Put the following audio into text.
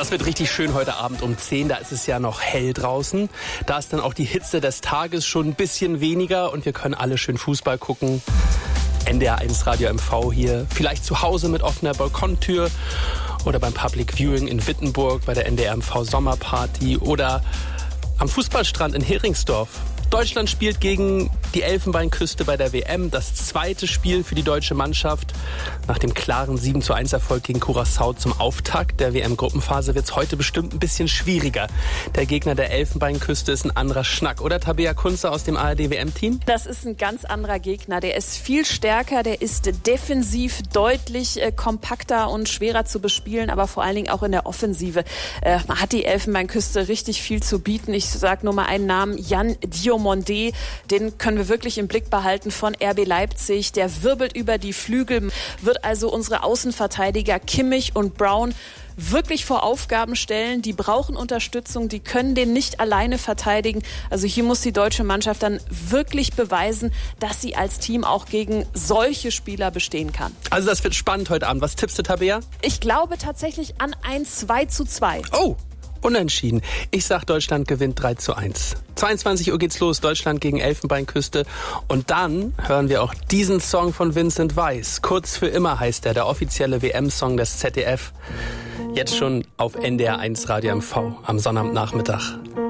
Das wird richtig schön heute Abend um 10. Da ist es ja noch hell draußen. Da ist dann auch die Hitze des Tages schon ein bisschen weniger und wir können alle schön Fußball gucken. NDR1 Radio MV hier. Vielleicht zu Hause mit offener Balkontür oder beim Public Viewing in Wittenburg bei der NDR MV Sommerparty oder am Fußballstrand in Heringsdorf. Deutschland spielt gegen die Elfenbeinküste bei der WM. Das zweite Spiel für die deutsche Mannschaft. Nach dem klaren 7:1 gegen Curaçao zum Auftakt der WM-Gruppenphase wird es heute bestimmt ein bisschen schwieriger. Der Gegner der Elfenbeinküste ist ein anderer Schnack. Oder Tabea Kunze aus dem ARD-WM-Team? Das ist ein ganz anderer Gegner. Der ist viel stärker, der ist defensiv deutlich kompakter und schwerer zu bespielen, aber vor allen Dingen auch in der Offensive hat die Elfenbeinküste richtig viel zu bieten. Ich sage nur mal einen Namen, Jan Diomandé. Den können wir wirklich im Blick behalten von RB Leipzig. Der wirbelt über die Flügel, wird also unsere Außenverteidiger Kimmich und Brown wirklich vor Aufgaben stellen. Die brauchen Unterstützung, die können den nicht alleine verteidigen. Also hier muss die deutsche Mannschaft dann wirklich beweisen, dass sie als Team auch gegen solche Spieler bestehen kann. Also das wird spannend heute Abend. Was tippst du, Tabea? Ich glaube tatsächlich an ein 2:2. Oh! Unentschieden. Ich sag, Deutschland gewinnt 3:1. 22 Uhr geht's los, Deutschland gegen Elfenbeinküste. Und dann hören wir auch diesen Song von Vincent Weiss. Kurz für immer heißt er, der offizielle WM-Song des ZDF. Jetzt schon auf NDR1 Radio MV am Sonnabendnachmittag.